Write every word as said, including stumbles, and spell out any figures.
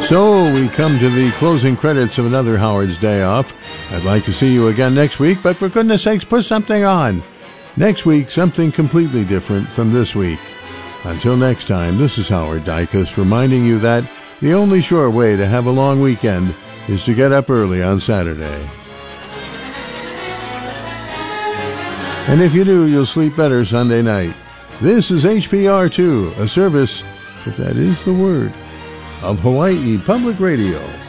So we come to the closing credits of another Howard's Day Off. I'd like to see you again next week, but for goodness sakes, put something on. Next week, something completely different from this week. Until next time, this is Howard Dykus reminding you that the only sure way to have a long weekend is to get up early on Saturday. And if you do, you'll sleep better Sunday night. This is H P R two, a service, if that is the word, of Hawaii Public Radio.